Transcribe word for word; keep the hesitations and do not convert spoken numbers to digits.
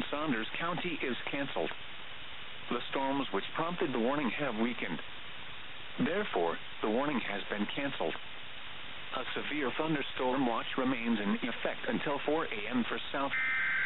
in Saunders County is canceled. The storms which prompted the warning have weakened. Therefore, the warning has been canceled. A severe thunderstorm watch remains in effect until four a m for South